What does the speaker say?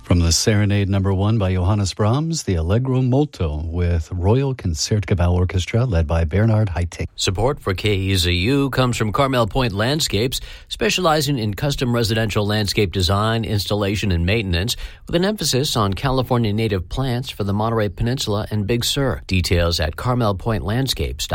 From the Serenade No. 1 by Johannes Brahms, the Allegro Molto with Royal Concertgebouw Orchestra led by Bernard Haitink. Support for KEZU comes from Carmel Point Landscapes, specializing in custom residential landscape design, installation, and maintenance, with an emphasis on California native plants for the Monterey Peninsula and Big Sur. Details at carmelpointlandscapes.com.